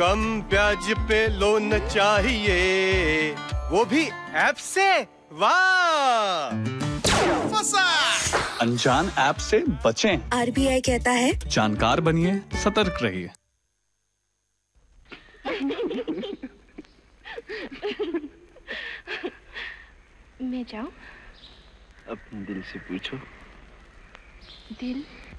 कम ब्याज पे लोन चाहिए, वो भी ऐप से। वाह, फंसा। अनजान ऐप से बचें। आरबीआई कहता है जानकार बनिए, सतर्क रहिए। मैं जाऊं? अपने दिल से पूछो। दिल